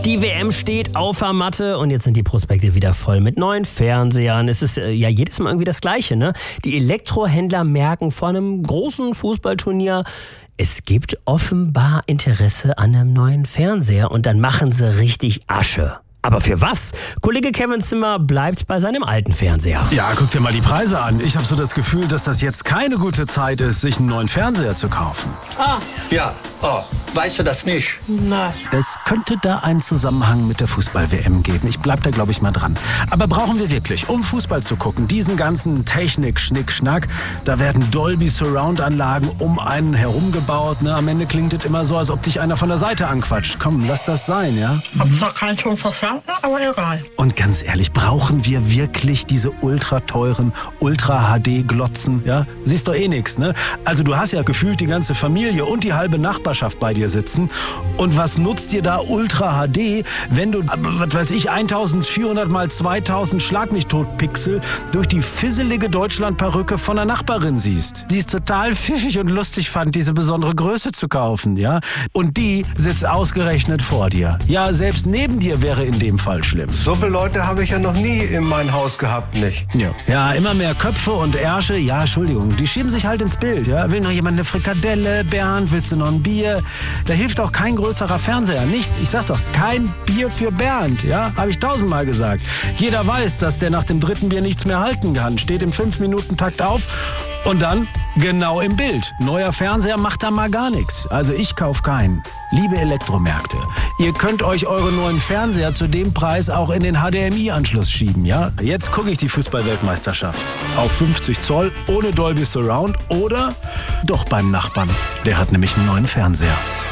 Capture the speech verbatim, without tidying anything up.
Die W M steht auf der Matte und jetzt sind die Prospekte wieder voll mit neuen Fernsehern. Es ist äh, ja jedes Mal irgendwie das Gleiche, ne? Die Elektrohändler merken vor einem großen Fußballturnier, es gibt offenbar Interesse an einem neuen Fernseher und dann machen sie richtig Asche. Aber für was? Kollege Kevin Zimmer bleibt bei seinem alten Fernseher. Ja, guck dir mal die Preise an. Ich habe so das Gefühl, dass das jetzt keine gute Zeit ist, sich einen neuen Fernseher zu kaufen. Ah. Ja, oh, weißt du das nicht? Nein. Es könnte da einen Zusammenhang mit der Fußball-W M geben. Ich bleib da, glaube ich, mal dran. Aber brauchen wir wirklich, um Fußball zu gucken, diesen ganzen Technik-Schnick-Schnack? Da werden Dolby-Surround-Anlagen um einen herum gebaut. Ne? Am Ende klingt es immer so, als ob dich einer von der Seite anquatscht. Komm, lass das sein, ja? Hab zwar keinen Ton verstanden, aber egal. Und ganz ehrlich, brauchen wir wirklich diese ultra teuren, Ultra-H D-Glotzen? Ja? Siehst doch eh nix, ne? Also du hast ja gefühlt die ganze Familie und die halbe Nachbarschaft bei dir sitzen. Und was nutzt dir da Ultra-H D, wenn du, was weiß ich, eintausendvierhundert mal zweitausend Schlag mich tot Pixel durch die fisselige Deutschland-Perücke von der Nachbarin siehst? Die ist total pfiffig und lustig fand, diese besondere Größe zu kaufen, ja? Und die sitzt ausgerechnet vor dir. Ja, selbst neben dir wäre in dem Fall schlimm. So viele Leute habe ich ja noch nie in mein Haus gehabt, nicht? Ja. Ja, immer mehr Köpfe und Ärsche, ja, Entschuldigung, die schieben sich halt ins Bild, ja. Will noch jemand eine Frikadelle? Bernd, willst du noch ein Bier? Da hilft auch kein größerer Fernseher, nichts. Ich sag doch, kein Bier für Bernd, ja, habe ich tausendmal gesagt. Jeder weiß, dass der nach dem dritten Bier nichts mehr halten kann, steht im fünf Minuten Takt auf und dann genau im Bild. Neuer Fernseher macht da mal gar nichts. Also ich kauf keinen. Liebe Elektromärkte, ihr könnt euch eure neuen Fernseher zu dem Preis auch in den H D M I-Anschluss schieben, ja? Jetzt gucke ich die Fußball-Weltmeisterschaft. Auf fünfzig Zoll, ohne Dolby Surround oder doch beim Nachbarn. Der hat nämlich einen neuen Fernseher.